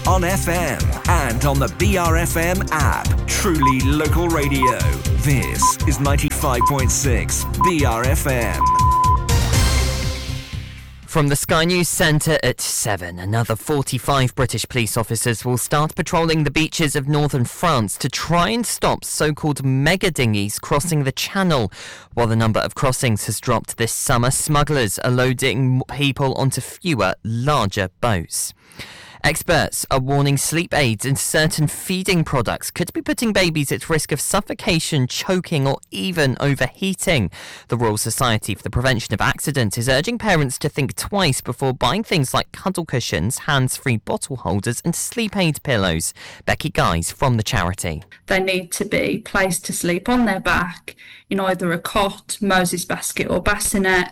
on FM and on the BRFM app. Truly local radio. This is 95.6 BRFM. From the Sky News Centre at 7, another 45 British police officers will start patrolling the beaches of northern France to try and stop so-called mega dinghies crossing the channel. While the number of crossings has dropped this summer, smugglers are loading people onto fewer, larger boats. Experts are warning sleep aids and certain feeding products could be putting babies at risk of suffocation, choking or even overheating. The Royal Society for the Prevention of Accident is urging parents to think twice before buying things like cuddle cushions, hands-free bottle holders and sleep aid pillows. Becky Guys from the charity. They need to be placed to sleep on their back in either a cot, Moses basket or bassinet,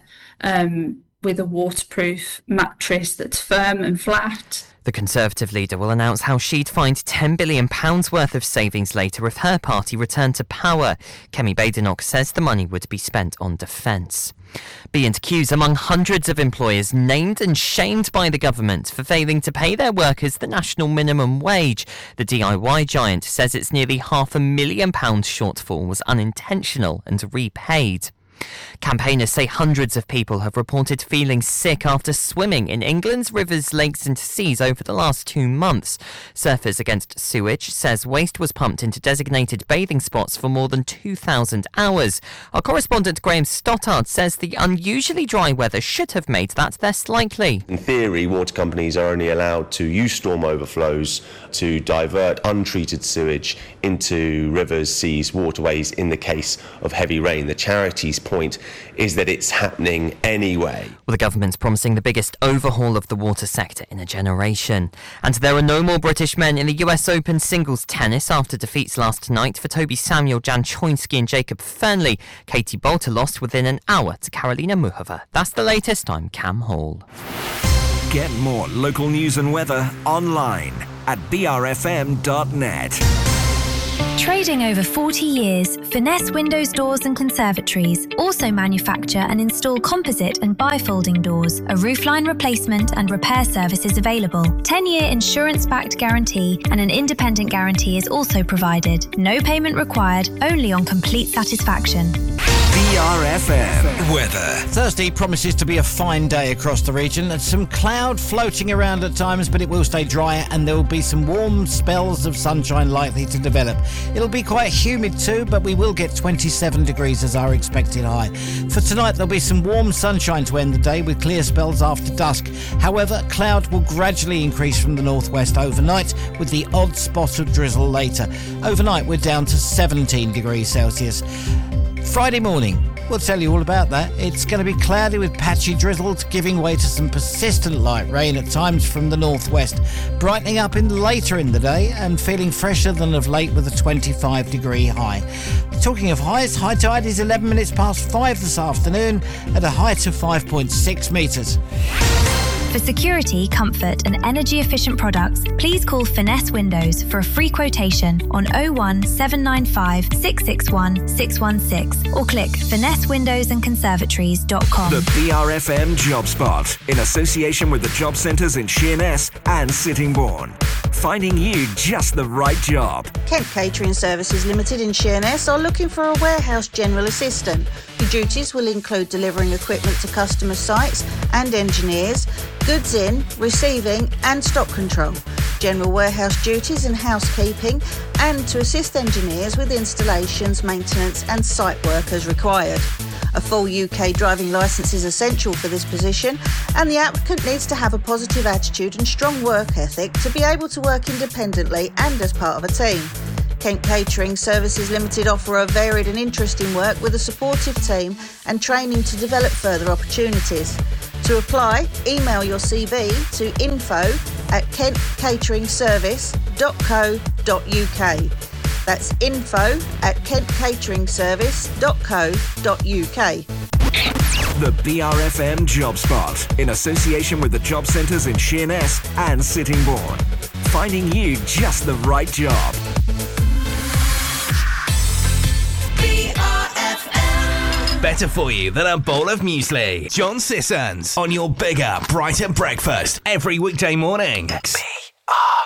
with a waterproof mattress that's firm and flat. The Conservative leader will announce how she'd find £10 billion worth of savings later if her party returned to power. Kemi Badenoch says the money would be spent on defence. B&Q's among hundreds of employers named and shamed by the government for failing to pay their workers the national minimum wage. The DIY giant says its nearly £500,000 shortfall was unintentional and repaid. Campaigners say hundreds of people have reported feeling sick after swimming in England's rivers, lakes and seas over the last 2 months. Surfers Against Sewage says waste was pumped into designated bathing spots for more than 2,000 hours. Our correspondent Graham Stoddard says the unusually dry weather should have made that less likely. In theory, water companies are only allowed to use storm overflows to divert untreated sewage into rivers, seas, waterways in the case of heavy rain. The charity's point is that it's happening anyway. Well, the government's promising the biggest overhaul of the water sector in a generation. And there are no more British men in the US Open singles tennis after defeats last night for Toby Samuel, Jan Choinski and Jacob Fernley. Katie Bolter lost within an hour to Karolina Muchova. That's the latest. I'm Cam Hall. Get more local news and weather online at brfm.net. Trading over 40 years, Finesse Windows, Doors and Conservatories also manufacture and install composite and bifolding doors. A roofline replacement and repair service is available. 10-year insurance-backed guarantee and an independent guarantee is also provided. No payment required, only on complete satisfaction. BRFM weather. Thursday promises to be a fine day across the region. There's some cloud floating around at times, but it will stay dry and there will be some warm spells of sunshine likely to develop. It'll be quite humid too, but we will get 27 degrees as our expected high. For tonight, there'll be some warm sunshine to end the day with clear spells after dusk. However, cloud will gradually increase from the northwest overnight with the odd spot of drizzle later. Overnight, we're down to 17 degrees Celsius. Friday morning, we'll tell you all about that. It's going to be cloudy with patchy drizzles, giving way to some persistent light rain at times from the northwest, brightening up later in the day and feeling fresher than of late with a 25-degree high. Talking of highs, high tide is 11 minutes past 5 this afternoon at a height of 5.6 metres. For security, comfort and energy-efficient products, please call Finesse Windows for a free quotation on 01 795 661 616 or click finessewindowsandconservatories.com. The BRFM Job Spot in association with the job centres in Sheerness and Sittingbourne. Finding you just the right job. Kent Catering Services Limited in Sheerness are looking for a warehouse general assistant. Your duties will include delivering equipment to customer sites and engineers, goods in, receiving and stock control, general warehouse duties and housekeeping, and to assist engineers with installations, maintenance and site work as required. A full UK driving licence is essential for this position, and the applicant needs to have a positive attitude and strong work ethic to be able to work independently and as part of a team. Kent Catering Services Limited offer a varied and interesting work with a supportive team and training to develop further opportunities. To apply, email your CV to info@kentcateringservice.co.uk. That's info@kentcateringservice.co.uk. The BRFM Job Spot in association with the job centres in Sheerness and Sittingbourne. Finding you just the right job. Better for you than a bowl of muesli. John Sissons on your bigger, brighter breakfast every weekday morning. BRFM.